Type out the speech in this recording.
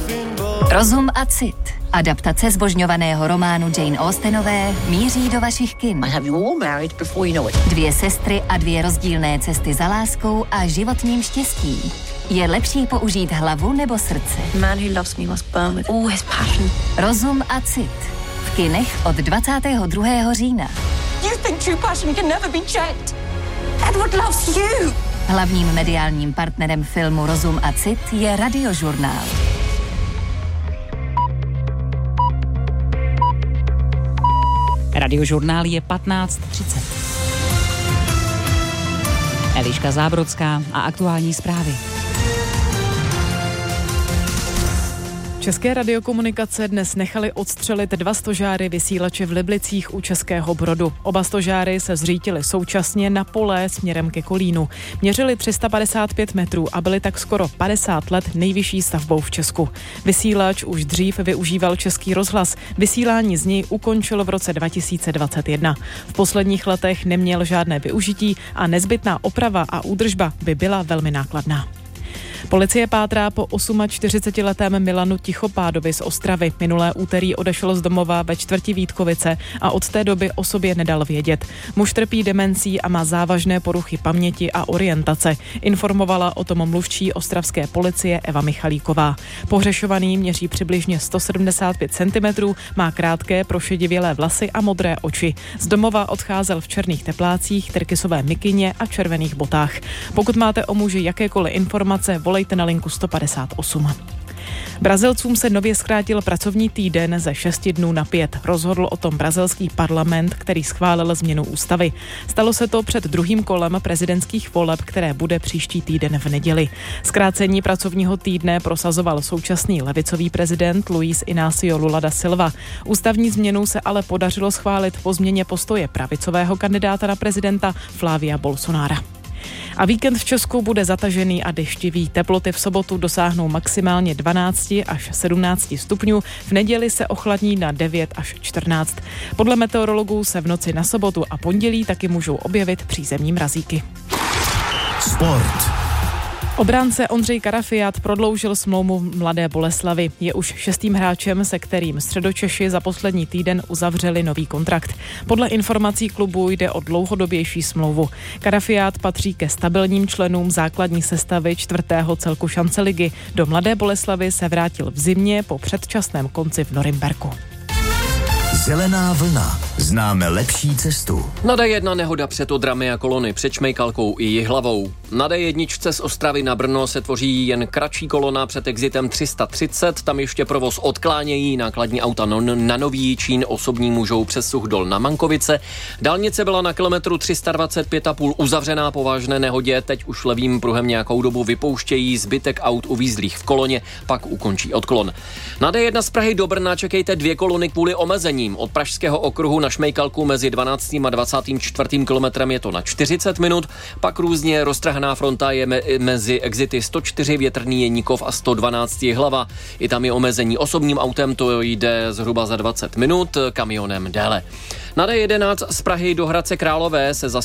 Rozum a cit. Adaptace zbožňovaného románu Jane Austenové míří do vašich kin. Dvě sestry a dvě rozdílné cesty za láskou a životním štěstí. Je lepší použít hlavu nebo srdce? Rozum a cit. V kinech od 22. října. Hlavním mediálním partnerem filmu Rozum a cit je Radiožurnál. Radiožurnál je 15:30. Eliška Zábrodská a aktuální zprávy. České radiokomunikace dnes nechali odstřelit 2 stožáry vysílače v Liblicích u Českého Brodu. Oba stožáry se zřítily současně na pole směrem ke Kolínu. Měřili 355 metrů a byly tak skoro 50 let nejvyšší stavbou v Česku. Vysílač už dřív využíval Český rozhlas. Vysílání z něj ukončilo v roce 2021. V posledních letech neměl žádné využití a nezbytná oprava a údržba by byla velmi nákladná. Policie pátrá po 48letém Milanu Tichopádovi z Ostravy. Minulé úterý odešel z domova ve čtvrti Vítkovice a od té doby o sobě nedal vědět. Muž trpí demencí a má závažné poruchy paměti a orientace. Informovala o tom mluvčí ostravské policie Eva Michalíková. Pohřešovaný měří přibližně 175 cm, má krátké prošedivělé vlasy a modré oči. Z domova odcházel v černých teplácích, tyrkysové mikině a červených botách. Pokud máte o muži jakékoliv informace, volejte na linku 158. Brazilcům se nově zkrátil pracovní týden ze 6 dnů na 5. Rozhodl o tom brazilský parlament, který schválil změnu ústavy. Stalo se to před druhým kolem prezidentských voleb, které bude příští týden v neděli. Zkrácení pracovního týdne prosazoval současný levicový prezident Luiz Inácio Lula da Silva. Ústavní změnu se ale podařilo schválit po změně postoje pravicového kandidáta na prezidenta Flávia Bolsonara. A víkend v Česku bude zatažený a deštivý. Teploty v sobotu dosáhnou maximálně 12 až 17 stupňů, v neděli se ochladní na 9 až 14. Podle meteorologů se v noci na sobotu a pondělí taky můžou objevit přízemní mrazíky. Sport. Obránce Ondřej Karafiát prodloužil smlouvu Mladé Boleslavi. Je už 6. hráčem, se kterým Středočeši za poslední týden uzavřeli nový kontrakt. Podle informací klubu jde o dlouhodobější smlouvu. Karafiát patří ke stabilním členům základní sestavy 4. celku šance ligy. Do Mladé Boleslavy se vrátil v zimě po předčasném konci v Norimberku. Zelená vlna. Známe lepší cestu. Na D1 nehoda před Odrami a Kolony před Šmejkalkou i Jihlavou. Na D1 z Ostravy na Brno se tvoří jen kratší kolona před exitem 330, tam ještě provoz odklánějí nákladní auta na Nový Jičín, osobní můžou přes Suchdol na Mankovice. Dálnice byla na kilometru 325,5 uzavřená po vážné nehodě, teď už levým pruhem nějakou dobu vypouštějí, zbytek aut uvízlých v koloně, pak ukončí odklon. Na D1 z Prahy do Brna čekejte 2 kolony kvůli omezením. Od Pražského okruhu na Šmejkalku mezi 12. a 24. kilometrem je to na 40 minut, pak různě roztrhaná fronta je mezi exity 104 Větrný Jeníkov a 112 Jihlava. I tam je omezení osobním autem, to jde zhruba za 20 minut, kamionem déle. Na D11 z Prahy do Hradce Králové se